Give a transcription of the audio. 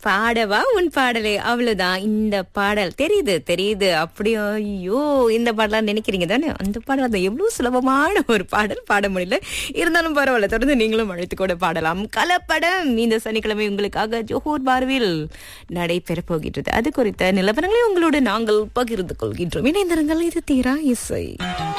பாடவா உன் பாடலே அவ்வளவுதான். இந்த பாடல் தெரியுது தெரியுது. அப்படியோ ஐயோ இந்த பாடலாம் நினைக்கிறீங்க தானே? அந்த பாடல் அது எவ்வளவு சுலபமான ஒரு பாடல், பாட முடியல. இருந்தாலும் பரவாயில்ல, தொடர்ந்து நீங்களும் அழைத்து கூட பாடலாம். கலப்படம் இந்த சனிக்கிழமை உங்களுக்காக ஜோஹர் பார்வில் நடைபெற போகின்றது. அது குறித்த நிலவரங்களை உங்களோடு நாங்கள் பகிர்ந்து கொள்கின்றோம். இணைந்திருங்கள், இது தீரா இசை.